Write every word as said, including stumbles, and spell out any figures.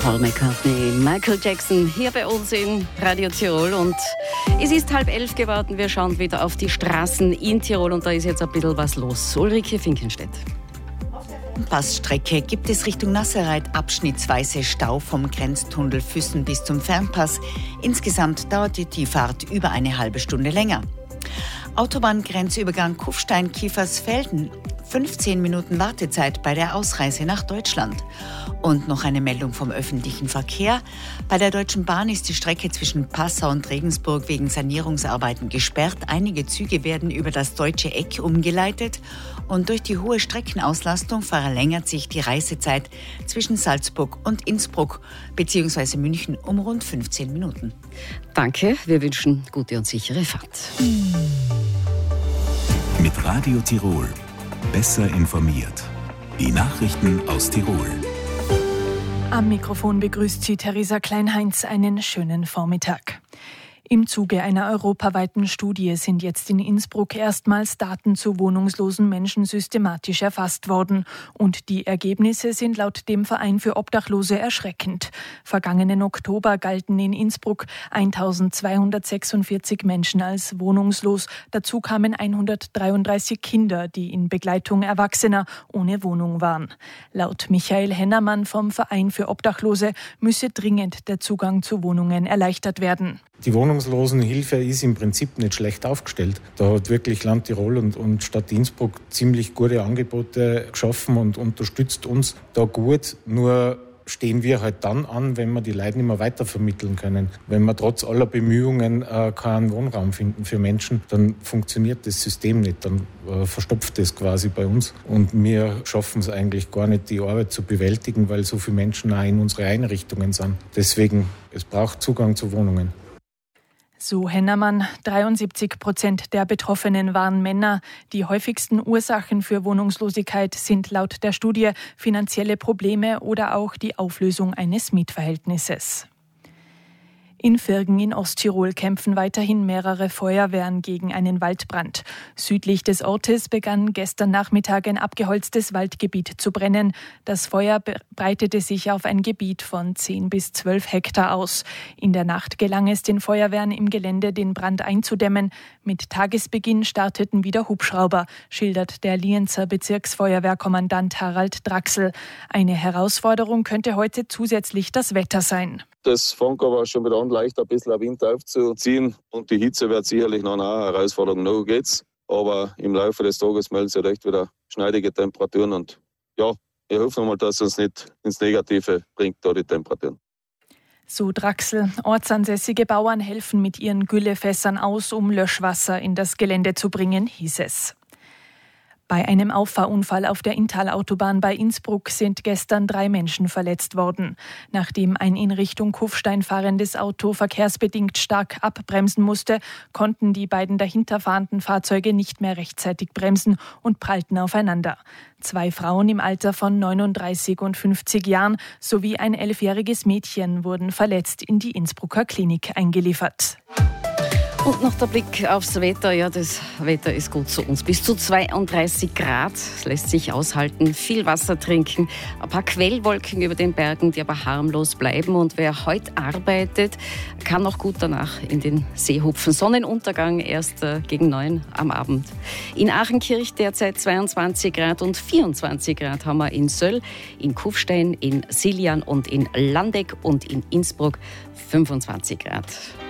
Paul McCartney, Michael Jackson hier bei uns in Radio Tirol und es ist halb elf geworden. Wir schauen wieder auf die Straßen in Tirol und da ist jetzt ein bisschen was los. Ulrike Finkenstedt. Auf der Passstrecke gibt es Richtung Nasserreit abschnittsweise Stau vom Grenztunnel Füssen bis zum Fernpass. Insgesamt dauerte die Fahrt über eine halbe Stunde länger. Autobahngrenzübergang Kufstein-Kiefersfelden. fünfzehn Minuten Wartezeit bei der Ausreise nach Deutschland. Und noch eine Meldung vom öffentlichen Verkehr. Bei der Deutschen Bahn ist die Strecke zwischen Passau und Regensburg wegen Sanierungsarbeiten gesperrt. Einige Züge werden über das Deutsche Eck umgeleitet. Und durch die hohe Streckenauslastung verlängert sich die Reisezeit zwischen Salzburg und Innsbruck bzw. München um rund fünfzehn Minuten. Danke, wir wünschen gute und sichere Fahrt. Mit Radio Tirol. Besser informiert. Die Nachrichten aus Tirol. Am Mikrofon begrüßt Sie Theresa Kleinheinz. Einen schönen Vormittag. Im Zuge einer europaweiten Studie sind jetzt in Innsbruck erstmals Daten zu wohnungslosen Menschen systematisch erfasst worden. Und die Ergebnisse sind laut dem Verein für Obdachlose erschreckend. Vergangenen Oktober galten in Innsbruck eintausendzweihundertsechsundvierzig Menschen als wohnungslos. Dazu kamen hundertdreiunddreißig Kinder, die in Begleitung Erwachsener ohne Wohnung waren. Laut Michael Hennermann vom Verein für Obdachlose müsse dringend der Zugang zu Wohnungen erleichtert werden. Die Wohnungslosenhilfe ist im Prinzip nicht schlecht aufgestellt. Da hat wirklich Land Tirol und, und Stadt Innsbruck ziemlich gute Angebote geschaffen und unterstützt uns da gut. Nur stehen wir halt dann an, wenn wir die Leute nicht mehr weitervermitteln können. Wenn wir trotz aller Bemühungen äh, keinen Wohnraum finden für Menschen, dann funktioniert das System nicht. Dann äh, verstopft es quasi bei uns. Und wir schaffen es eigentlich gar nicht, die Arbeit zu bewältigen, weil so viele Menschen auch in unsere Einrichtungen sind. Deswegen, es braucht Zugang zu Wohnungen. So Hennermann, dreiundsiebzig Prozent der Betroffenen waren Männer. Die häufigsten Ursachen für Wohnungslosigkeit sind laut der Studie finanzielle Probleme oder auch die Auflösung eines Mietverhältnisses. In Virgen in Osttirol kämpfen weiterhin mehrere Feuerwehren gegen einen Waldbrand. Südlich des Ortes begann gestern Nachmittag ein abgeholztes Waldgebiet zu brennen. Das Feuer breitete sich auf ein Gebiet von zehn bis zwölf Hektar aus. In der Nacht gelang es den Feuerwehren im Gelände, den Brand einzudämmen. Mit Tagesbeginn starteten wieder Hubschrauber, schildert der Lienzer Bezirksfeuerwehrkommandant Harald Draxl. Eine Herausforderung könnte heute zusätzlich das Wetter sein. Das fängt aber schon wieder an, leicht ein bisschen der Wind aufzuziehen. Und die Hitze wird sicherlich noch eine Herausforderung. Noch geht's. Aber im Laufe des Tages melden sich recht wieder schneidige Temperaturen. Und ja, ich hoffe nochmal, dass es uns nicht ins Negative bringt, da die Temperaturen. So Draxl. Ortsansässige Bauern helfen mit ihren Güllefässern aus, um Löschwasser in das Gelände zu bringen, hieß es. Bei einem Auffahrunfall auf der Inntal-Autobahn bei Innsbruck sind gestern drei Menschen verletzt worden. Nachdem ein in Richtung Kufstein fahrendes Auto verkehrsbedingt stark abbremsen musste, konnten die beiden dahinterfahrenden Fahrzeuge nicht mehr rechtzeitig bremsen und prallten aufeinander. Zwei Frauen im Alter von neununddreißig und fünfzig Jahren sowie ein elfjähriges Mädchen wurden verletzt in die Innsbrucker Klinik eingeliefert. Und noch der Blick aufs Wetter. Ja, das Wetter ist gut zu uns. Bis zu zweiunddreißig Grad, das lässt sich aushalten. Viel Wasser trinken, ein paar Quellwolken über den Bergen, die aber harmlos bleiben. Und wer heute arbeitet, kann noch gut danach in den See hupfen. Sonnenuntergang erst äh, gegen neun am Abend. In Achenkirch derzeit zweiundzwanzig Grad und vierundzwanzig Grad haben wir in Söll, in Kufstein, in Siljan und in Landeck und in Innsbruck fünfundzwanzig Grad.